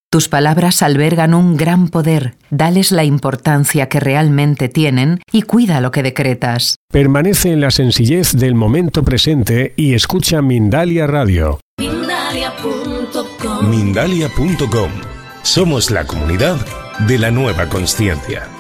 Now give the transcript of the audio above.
Tus palabras albergan un gran poder. Dales la importancia que realmente tienen y cuida lo que decretas. Permanece en la sencillez del momento presente y escucha Mindalia Radio. Mindalia.com. Somos la comunidad de la nueva consciencia.